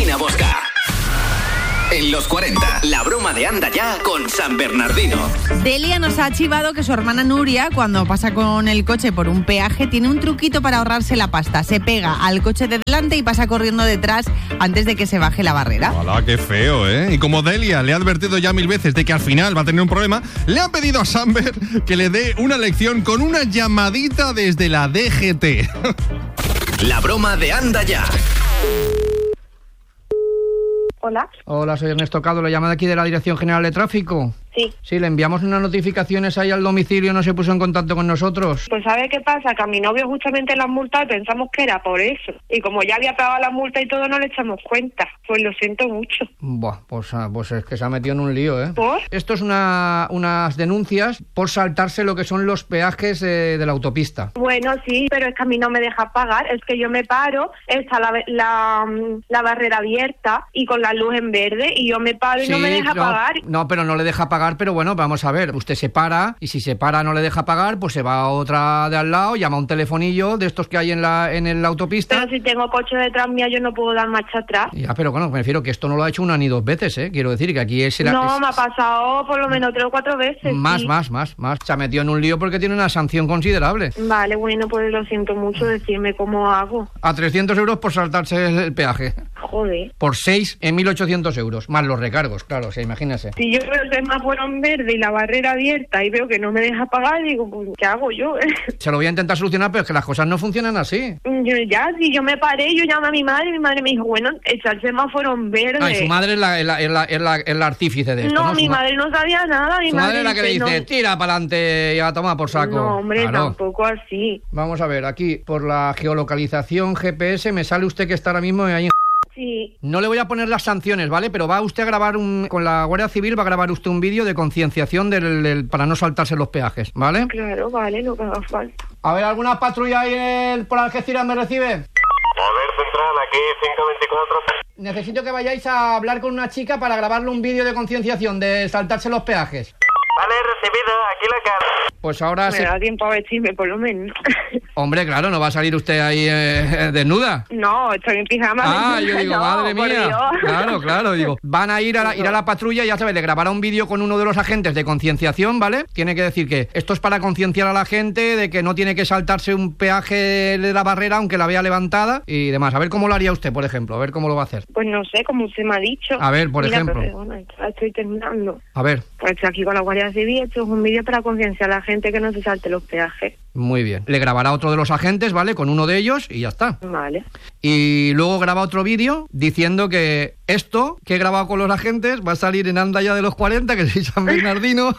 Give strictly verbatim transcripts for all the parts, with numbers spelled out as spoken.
Martina Bosca. En los cuarenta, la broma de Anda Ya con San Bernardino. Delia nos ha chivado que su hermana Nuria, cuando pasa con el coche por un peaje, tiene un truquito para ahorrarse la pasta. Se pega al coche de delante y pasa corriendo detrás antes de que se baje la barrera. ¡Hala, qué feo, eh! Y como Delia le ha advertido ya mil veces de que al final va a tener un problema, le ha pedido a Samber que le dé una lección con una llamadita desde la D G T. La broma de Anda Ya. Hola. Hola, soy Ernesto Cado, le llamo de aquí de la Dirección General de Tráfico. Sí. Sí, le enviamos unas notificaciones ahí al domicilio, no se puso en contacto con nosotros. Pues ¿sabe qué pasa? Que a mi novio justamente la multa y pensamos que era por eso. Y como ya había pagado la multa y todo, no le echamos cuenta. Pues lo siento mucho. Buah, pues, pues es que se ha metido en un lío, ¿eh? ¿Por? Esto es una, unas denuncias por saltarse lo que son los peajes eh, de la autopista. Bueno, sí, pero es que a mí no me deja pagar. Es que yo me paro, está la, la, la barrera abierta y con la luz en verde y yo me paro y Sí, no me deja no, pagar. No, pero no le deja pagar, pero bueno, vamos a ver. Usted se para y si se para no le deja pagar, pues se va a otra de al lado, llama a un telefonillo de estos que hay en la, en la autopista. Pero si tengo coche detrás mía, yo no puedo dar marcha atrás. Ya, pero bueno, me refiero que esto no lo ha hecho una ni dos veces, ¿eh? Quiero decir que aquí es... La, no, es, me ha pasado por lo menos tres o cuatro veces. Más, sí. más, más, más. Se ha metido en un lío porque tiene una sanción considerable. Vale, bueno, pues lo siento mucho, decirme cómo hago. A trescientos euros por saltarse el, el peaje. Joder. Por seis en mil ochocientos euros, más los recargos, claro, o sea, imagínese. Si yo veo el semáforo en verde y la barrera abierta y veo que no me deja pagar, digo, pues, ¿qué hago yo? Se lo voy a intentar solucionar, pero es que las cosas no funcionan así. Yo ya, si yo me paré, yo llamé a mi madre y mi madre me dijo, bueno, echa el semáforo en verde. Ah, y su madre es la, es la, es la, es la, es la artífice de esto, ¿no? No, mi Su ma- madre no sabía nada. Mi Su madre es la que le dice, dice, no. tira para adelante y a tomar por saco. No, hombre, Claro. tampoco así. Vamos a ver, aquí, por la geolocalización G P S, me sale usted que está ahora mismo ahí en... Sí. No le voy a poner las sanciones, ¿vale? Pero va usted a grabar un... Con la Guardia Civil va a grabar usted un vídeo de concienciación del, del- para no saltarse los peajes, ¿vale? Claro, vale, lo que haga falta. A ver, ¿alguna patrulla ahí en- por Algeciras me recibe? A ver, central, aquí cinco veinticuatro. Necesito que vayáis a hablar con una chica para grabarle un vídeo de concienciación de saltarse los peajes. Vale, recibido, aquí la cara. Pues ahora Me sí. da tiempo a vestirme, por lo menos. Hombre, claro, no va a salir usted ahí eh, desnuda. No, estoy en pijama. Ah, yo digo, No, madre por mía. Dios. Claro, claro, digo. Van a ir a la, ir a la patrulla, ya sabes, le grabará un vídeo con uno de los agentes de concienciación, ¿vale? Tiene que decir que esto es para concienciar a la gente de que no tiene que saltarse un peaje de la barrera aunque la vea levantada y demás. A ver cómo lo haría usted, por ejemplo, a ver cómo lo va a hacer. Pues no sé, como usted me ha dicho. A ver, por Mira, ejemplo. pero, bueno, ya estoy terminando. A ver, Pues estoy aquí con la Guardia Civil, esto es un vídeo para concienciar a la gente que no se salte los peajes. muy bien. Le grabará otro de los agentes, ¿vale? Con uno de ellos y ya está. Vale. Y luego graba otro vídeo diciendo que esto que he grabado con los agentes va a salir en Anda Ya de los cuarenta, que soy San Bernardino.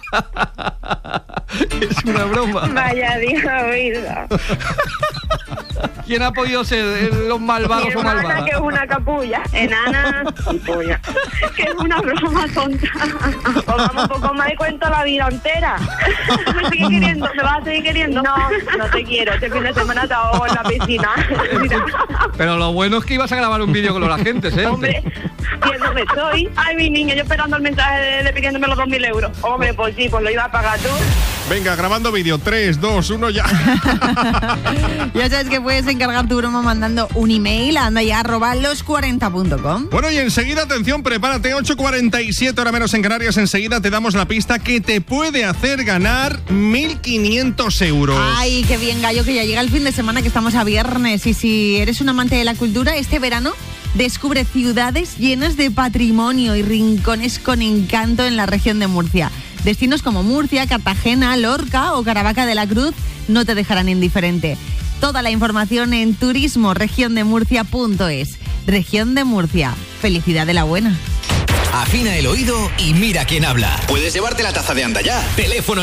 Es una broma. Vaya Dios, vida. ¿Quién ha podido ser eh, los malvados Mi o hermana, malvadas? que es una capulla. Enana y polla. Que es una broma tonta. Pues vamos un poco más y cuento la vida entera. ¿Me sigues queriendo? ¿Me vas a seguir queriendo? No, no te quiero. Este fin de semana te ahogo en la piscina. Pero lo bueno es que ibas a grabar un vídeo con los agentes, ¿eh? Hombre, ¿y dónde estoy? Ay, mi niño, yo esperando el mensaje de, de pidiéndome los dos mil euros. Hombre, pues sí, pues lo iba a pagar tú. Venga, grabando vídeo. tres, dos, uno, ya. Ya sabes que puedes encargar tu broma mandando un email a andaya arroba los cuarenta punto com. Bueno, y enseguida, atención, prepárate, ocho cuarenta y siete, hora menos en Canarias. Enseguida te damos la pista que te puede hacer ganar mil quinientos euros. Ay, qué bien, Gallo, que ya llega el fin de semana, que estamos a viernes. Y si eres un amante de la cultura, este verano descubre ciudades llenas de patrimonio y rincones con encanto en la región de Murcia. Destinos como Murcia, Cartagena, Lorca o Caravaca de la Cruz no te dejarán indiferente. Toda la información en turismo región de murcia punto es. Región de Murcia. Felicidad de la buena. Afina el oído y mira quién habla. Puedes llevarte la taza de Anda Ya. Teléfono